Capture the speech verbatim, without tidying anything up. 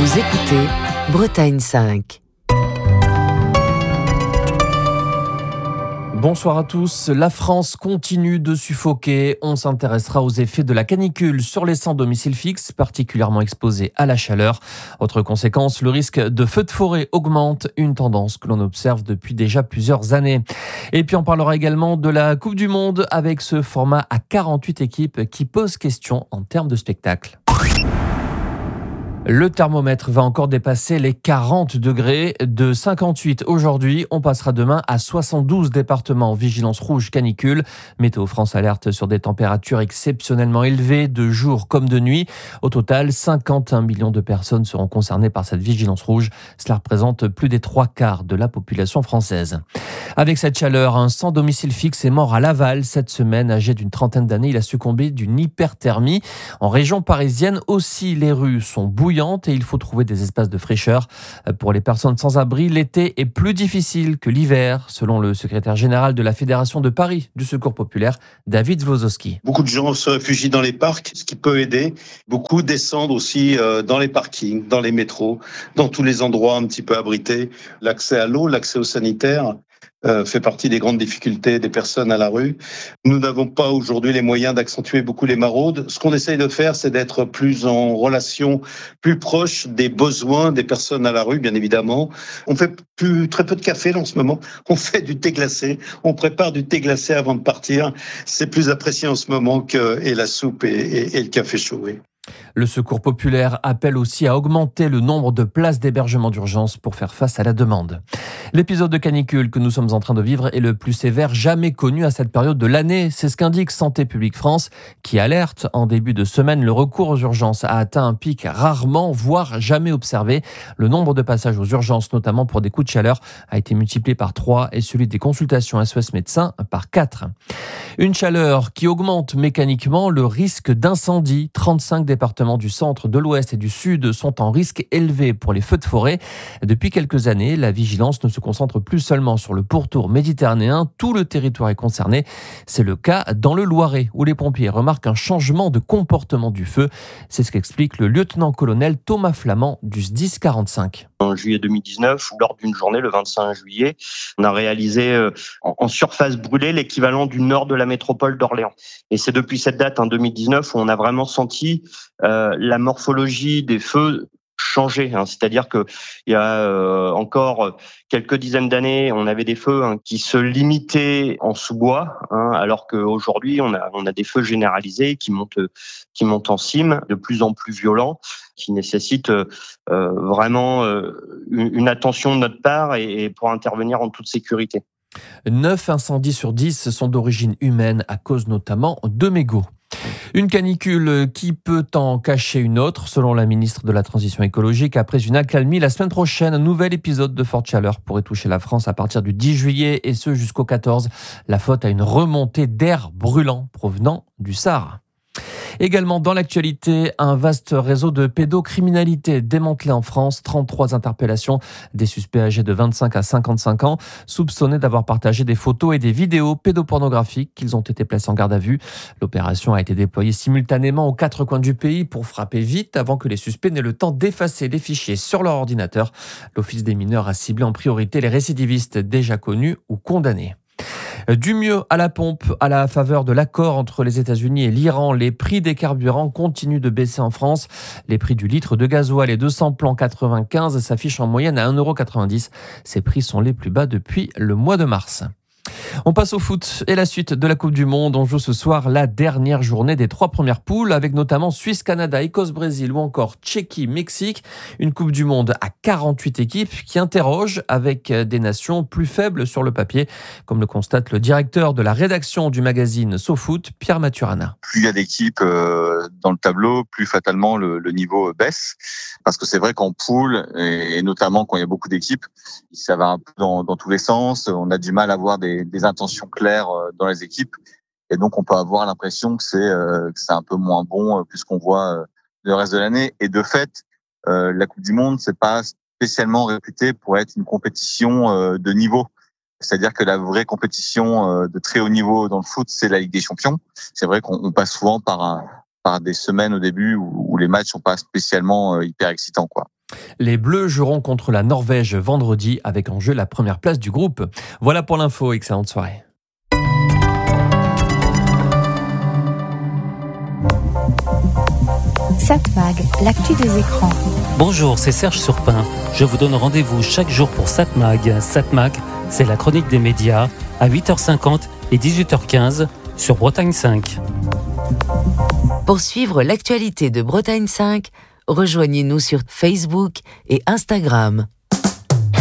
Vous écoutez Bretagne cinq. Bonsoir à tous. La France continue de suffoquer. On s'intéressera aux effets de la canicule sur les sans domicile fixe, particulièrement exposés à la chaleur. Autre conséquence, le risque de feux de forêt augmente, une tendance que l'on observe depuis déjà plusieurs années. Et puis on parlera également de la Coupe du Monde avec ce format à quarante-huit équipes qui pose question en termes de spectacle. Le thermomètre va encore dépasser les quarante degrés. De cinquante-huit aujourd'hui, on passera demain à soixante-douze départements en vigilance rouge canicule. Météo France alerte sur des températures exceptionnellement élevées de jour comme de nuit. Au total, cinquante et un millions de personnes seront concernées par cette vigilance rouge. Cela représente plus des trois quarts de la population française. Avec cette chaleur, un sans domicile fixe est mort à Laval cette semaine. Âgé d'une trentaine d'années, il a succombé d'une hyperthermie. En région parisienne aussi, les rues sont bouillantes et il faut trouver des espaces de fraîcheur. Pour les personnes sans abri, l'été est plus difficile que l'hiver, selon le secrétaire général de la Fédération de Paris du Secours populaire, David Zwozowski. Beaucoup de gens se réfugient dans les parcs, ce qui peut aider. Beaucoup descendent aussi dans les parkings, dans les métros, dans tous les endroits un petit peu abrités. L'accès à l'eau, l'accès aux sanitaires Euh, fait partie des grandes difficultés des personnes à la rue. Nous n'avons pas aujourd'hui les moyens d'accentuer beaucoup les maraudes. Ce qu'on essaye de faire, c'est d'être plus en relation, plus proche des besoins des personnes à la rue, bien évidemment. On fait plus, très peu de café là, en ce moment. On fait du thé glacé. On prépare du thé glacé avant de partir. C'est plus apprécié en ce moment que et la soupe et, et, et le café chaud. Oui. Le Secours populaire appelle aussi à augmenter le nombre de places d'hébergement d'urgence pour faire face à la demande. L'épisode de canicule que nous sommes en train de vivre est le plus sévère jamais connu à cette période de l'année. C'est ce qu'indique Santé publique France, qui alerte en début de semaine. Le recours aux urgences a atteint un pic rarement, voire jamais observé. Le nombre de passages aux urgences, notamment pour des coups de chaleur, a été multiplié par trois et celui des consultations S O S médecins par quatre. Une chaleur qui augmente mécaniquement le risque d'incendie. trente-cinq départements du centre, de l'ouest et du sud sont en risque élevé pour les feux de forêt. Depuis quelques années, la vigilance ne se concentre plus seulement sur le pourtour méditerranéen. Tout le territoire est concerné. C'est le cas dans le Loiret, où les pompiers remarquent un changement de comportement du feu. C'est ce qu'explique le lieutenant-colonel Thomas Flamand du S D I S quarante-cinq. En juillet deux mille dix-neuf, lors d'une journée, le vingt-cinq juillet, on a réalisé euh, en, en surface brûlée l'équivalent du nord de la métropole d'Orléans. Et c'est depuis cette date, en deux mille dix-neuf, où on a vraiment senti euh, la morphologie des feux changer. Hein. C'est-à-dire que il y a euh, encore quelques dizaines d'années, on avait des feux hein, qui se limitaient en sous-bois, hein, alors qu'aujourd'hui, on a on a des feux généralisés qui montent qui montent en cime, de plus en plus violents, qui nécessitent euh, vraiment euh, une, une attention de notre part et, et pour intervenir en toute sécurité. neuf incendies sur dix sont d'origine humaine à cause notamment de mégots. Une canicule qui peut en cacher une autre, selon la ministre de la Transition écologique. Après une accalmie, la semaine prochaine, un nouvel épisode de forte chaleur pourrait toucher la France à partir du dix juillet et ce jusqu'au quatorze. La faute à une remontée d'air brûlant provenant du Sahara. Également dans l'actualité, un vaste réseau de pédocriminalité démantelé en France. trente-trois interpellations, des suspects âgés de vingt-cinq à cinquante-cinq ans, soupçonnés d'avoir partagé des photos et des vidéos pédopornographiques. Qu'ils ont été placés en garde à vue. L'opération a été déployée simultanément aux quatre coins du pays pour frapper vite avant que les suspects n'aient le temps d'effacer les fichiers sur leur ordinateur. L'Office des mineurs a ciblé en priorité les récidivistes déjà connus ou condamnés. Du mieux à la pompe, à la faveur de l'accord entre les États-Unis et l'Iran, les prix des carburants continuent de baisser en France. Les prix du litre de gasoil et de samplon quatre-vingt-quinze s'affichent en moyenne à un euro quatre-vingt-dix. Ces prix sont les plus bas depuis le mois de mars. On passe au foot et la suite de la Coupe du Monde. On joue ce soir la dernière journée des trois premières poules avec notamment Suisse-Canada, Écosse-Brésil ou encore Tchéquie-Mexique. Une Coupe du Monde à quarante-huit équipes qui interroge avec des nations plus faibles sur le papier, comme le constate le directeur de la rédaction du magazine SoFoot, Pierre Maturana. Plus il y a d'équipes euh, dans le tableau, plus fatalement le, le niveau baisse. Parce que c'est vrai qu'en poule, et notamment quand il y a beaucoup d'équipes, ça va un peu dans, dans tous les sens. On a du mal à avoir des, des intentions claires dans les équipes. Et donc, on peut avoir l'impression que c'est, euh, que c'est un peu moins bon que ce qu'on voit le reste de l'année. Et de fait, euh, la Coupe du Monde, c'est pas spécialement réputé pour être une compétition euh, de niveau. C'est-à-dire que la vraie compétition euh, de très haut niveau dans le foot, c'est la Ligue des Champions. C'est vrai qu'on on passe souvent par un, par des semaines au début où, où les matchs sont pas spécialement euh, hyper excitants, quoi. Les Bleus joueront contre la Norvège vendredi avec en jeu la première place du groupe. Voilà pour l'info, excellente soirée. Satmag, l'actu des écrans. Bonjour, c'est Serge Surpin. Je vous donne rendez-vous chaque jour pour Satmag. Satmag, c'est la chronique des médias à huit heures cinquante et dix-huit heures quinze sur Bretagne cinq. Pour suivre l'actualité de Bretagne cinq, rejoignez-nous sur Facebook et Instagram.